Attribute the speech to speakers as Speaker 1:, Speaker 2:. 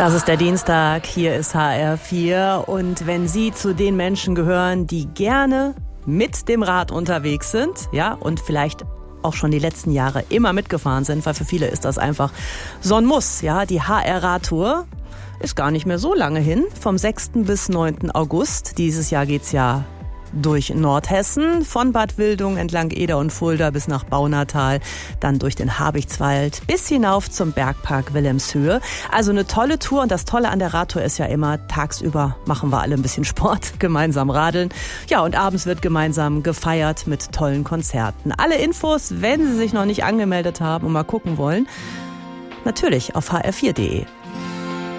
Speaker 1: Das ist der Dienstag, hier ist HR4 und wenn Sie zu den Menschen gehören, die gerne mit dem Rad unterwegs sind, ja, und vielleicht auch schon die letzten Jahre immer mitgefahren sind, weil für viele ist das einfach so ein Muss, ja, die HR-Radtour ist gar nicht mehr so lange hin, vom 6. bis 9. August. Dieses Jahr geht's ja durch Nordhessen, von Bad Wildung entlang Eder und Fulda bis nach Baunatal, dann durch den Habichtswald bis hinauf zum Bergpark Wilhelmshöhe. Also eine tolle Tour und das Tolle an der Radtour ist ja immer, tagsüber machen wir alle ein bisschen Sport, gemeinsam radeln. Ja, und abends wird gemeinsam gefeiert mit tollen Konzerten. Alle Infos, wenn Sie sich noch nicht angemeldet haben und mal gucken wollen, natürlich auf hr4.de.